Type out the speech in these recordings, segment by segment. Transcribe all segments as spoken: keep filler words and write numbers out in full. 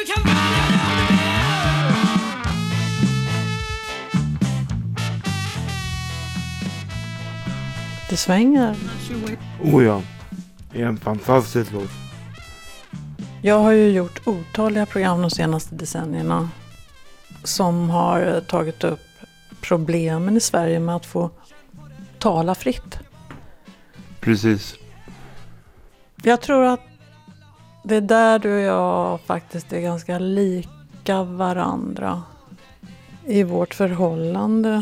kan välja det du vill. Det svänger. Oh ja, det är en fantastisk låt. Jag har ju gjort otaliga program de senaste decennierna som har tagit upp problemen i Sverige med att få tala fritt. Precis. Jag tror att det är där du och jag faktiskt är ganska lika varandra i vårt förhållande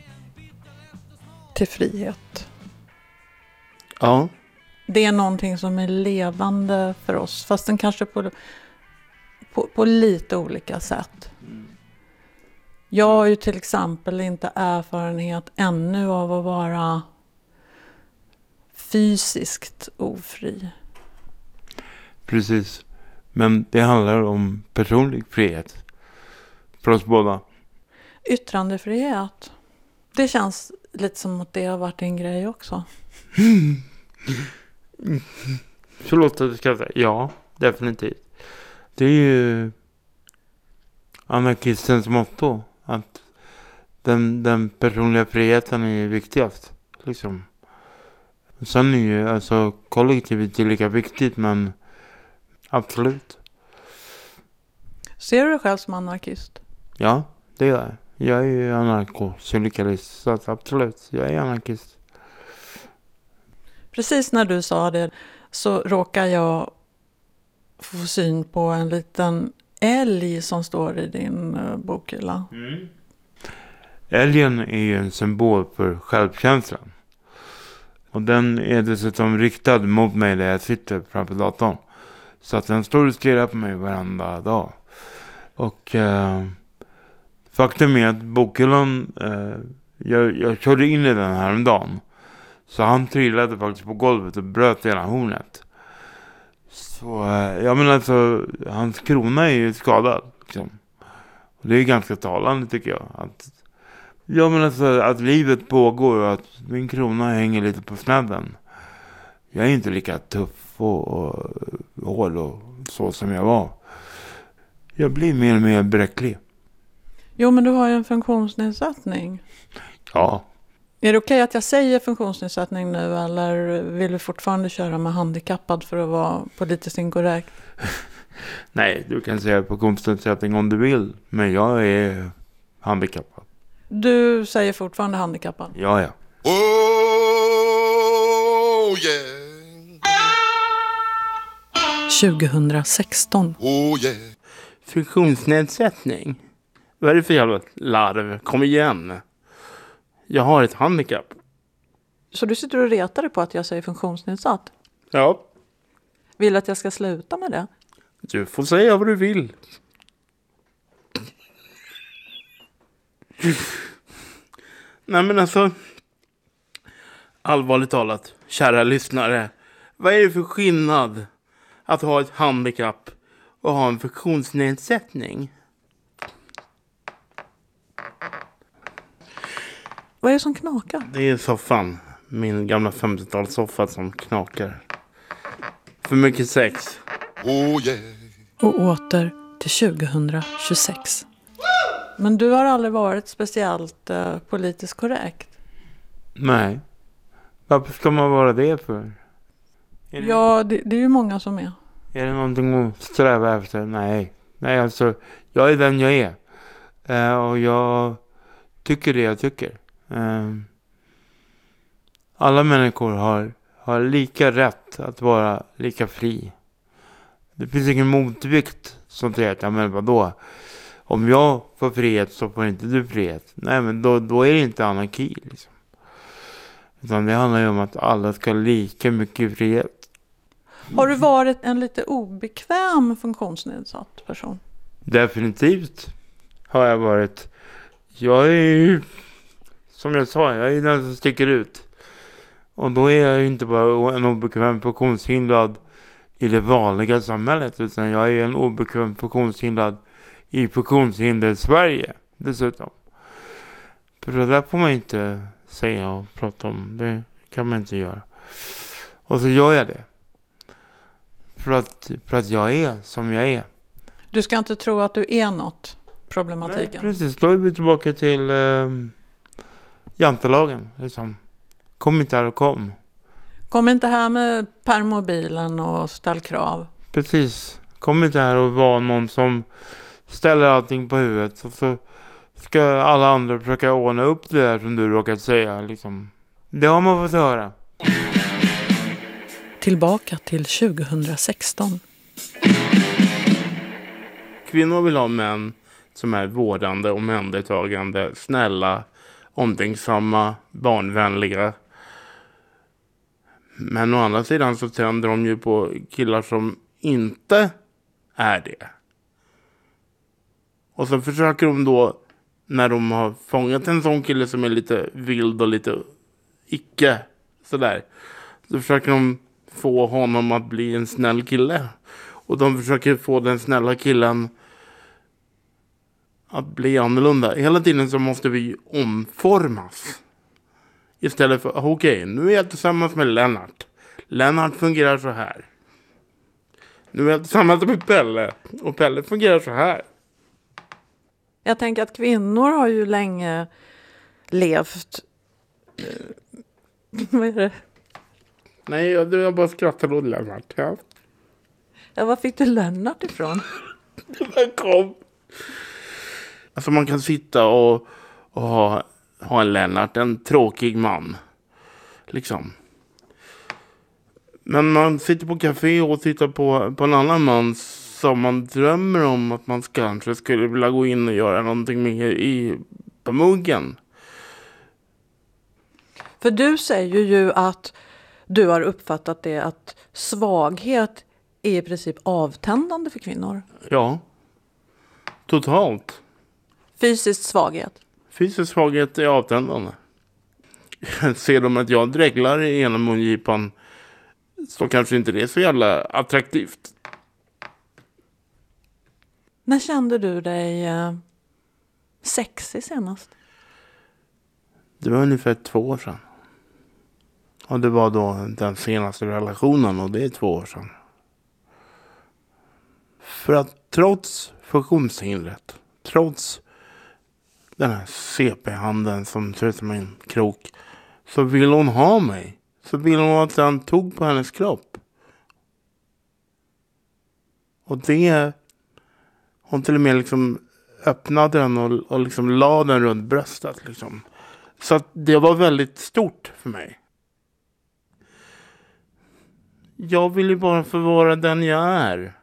till frihet. Ja. Det är någonting som är levande för oss, fast den kanske på, på, på lite olika sätt. Jag har ju till exempel inte erfarenhet ännu av att vara fysiskt ofri. Precis. Men det handlar om personlig frihet. För oss båda. Yttrandefrihet. Det känns lite som att det har varit en grej också. Förlåt att du ska säga. Ja, definitivt. Det är ju anarkistens motto. Att den, den personliga friheten är viktigast. Liksom. Sen är ju alltså kollektivet är lika viktigt, men absolut. Ser du dig själv som anarkist? Ja, det gör jag. Jag är ju anarkosyndikalist, så att absolut, jag är anarkist. Precis när du sa det så råkar jag få syn på en liten älg som står i din uh, bokhylla. Mm. Älgen är ju en symbol för självkänslan. Och den är dessutom riktad mot mig där jag sitter framför datorn. Så att den står och stirrar på mig varenda dag. Och eh, faktum är att bokhyllan, eh, jag, jag körde in i den här en dagen. Så han trillade faktiskt på golvet och bröt hela hornet. Så eh, jag menar alltså, hans krona är ju skadad. Liksom. Och det är ganska talande tycker jag. Att, jag menar alltså, att livet pågår och att min krona hänger lite på snedden. Jag är inte lika tuff och, och hård och så som jag var. Jag blir mer och mer bräcklig. Jo, men du har ju en funktionsnedsättning. Ja. Är det okej att jag säger funktionsnedsättning nu eller vill du fortfarande köra med handikappad för att vara politiskt inkorrekt? Nej, du kan säga funktionsnedsättning om du vill. Men jag är handikappad. Du säger fortfarande handikappad? Ja, ja. Oh yeah. tjugohundrasexton. Oh yeah. Funktionsnedsättning? Vad är det för jävla larv? Kom igen. Jag har ett handikapp. Så du sitter och retar dig på att jag säger funktionsnedsatt? Ja. Vill att jag ska sluta med det? Du får säga vad du vill. Nej men alltså, allvarligt talat, kära lyssnare. Vad är det för skillnad att ha ett handikapp och ha en funktionsnedsättning? Vad är det som knakar? Det är soffan. Min gamla femtiotalssoffa som knakar. För mycket sex. Oh yeah. Och åter till tjugohundratjugosex. Men du har aldrig varit speciellt uh, politiskt korrekt. Nej. Varför ska man vara det för? Är det, Ja, det, det är ju många som är. är det någonting att sträva efter? Nej. Nej, alltså. Jag är den jag är. Uh, och jag tycker det jag tycker. Uh, alla människor har, har lika rätt att vara lika fri. Det finns ingen motvikt som säger att, ja men vadå? Om jag får frihet så får inte du frihet. Nej men då, då är det inte anarki liksom. Utan det handlar ju om att alla ska ha lika mycket frihet. Har du varit en lite obekväm funktionsnedsatt person? Definitivt har jag varit. Jag är ju, som jag sa, jag är den som sticker ut. Och då är jag ju inte bara en obekväm funktionshindrad i det vanliga samhället. Utan jag är en obekväm funktionshindrad i funktionshinder Sverige dessutom. För det där får man inte säga och prata om. Det kan man inte göra. Och så gör jag det. För att, för att jag är som jag är. Du ska inte tro att du är något, problematiken. Nej, precis, då är vi tillbaka till eh, jantelagen. Liksom. Kom inte här och kom. Kom inte här med permobilen och ställ krav. Precis. Kom inte här och var någon som ställer allting på huvudet. Och så ska alla andra försöka ordna upp det där som du råkat säga. Liksom. Det har man fått höra. Tillbaka till tjugohundrasexton. Kvinnor vill ha män som är vårdande, omhändertagande, snälla, omtänksamma, barnvänliga. Men å andra sidan så tänder de ju på killar som inte är det. Och så försöker de då, när de har fångat en sån kille som är lite vild och lite icke sådär, så försöker de få honom att bli en snäll kille. Och de försöker få den snälla killen att bli annorlunda. Hela tiden så måste vi omformas. Istället för, okej, okay, nu är jag tillsammans med Lennart. Lennart fungerar så här. Nu är jag tillsammans med Pelle. Och Pelle fungerar så här. Jag tänker att kvinnor har ju länge levt... Vad är det? Nej, jag, jag bara skrattar åt Lennart. Ja. Ja, var fick du Lennart ifrån? Det kom. Alltså man kan sitta och, och ha, ha en Lennart, en tråkig man. Liksom. Men man sitter på café och tittar på, på en annan man som man drömmer om att man kanske skulle vilja gå in och göra någonting med i, på muggen. För du säger ju att du har uppfattat det att svaghet är i princip avtändande för kvinnor. Ja, totalt. Fysisk svaghet. Fysisk svaghet är avtändande. Ser de att jag dreglar genom mungipan, så kanske inte det är så jävla attraktivt. När kände du dig eh, sexig senast? Det var ungefär två år sedan. Och det var då den senaste relationen, och det är två år sedan. För att trots funktionshindret, trots den här C P-handen som ser ut som en krok, så vill hon ha mig. Så vill hon att han tog på hennes kropp. Och det, hon till och med liksom öppnade den och, och liksom la den runt bröstet. Liksom. Så att det var väldigt stort för mig. Jag vill ju bara få vara den jag är.